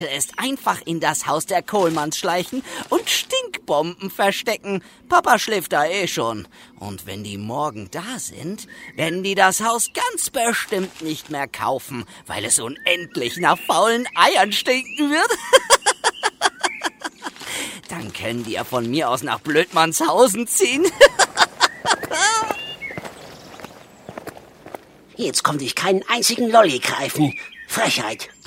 ist einfach in das Haus der Kohlmanns schleichen und Stinkbomben verstecken. Papa schläft da eh schon. Und wenn die morgen da sind, werden die das Haus ganz bestimmt nicht mehr kaufen, weil es unendlich nach faulen Eiern stinken wird. Dann können die ja von mir aus nach Blödmannshausen ziehen. Jetzt konnte ich keinen einzigen Lolli greifen. Frechheit.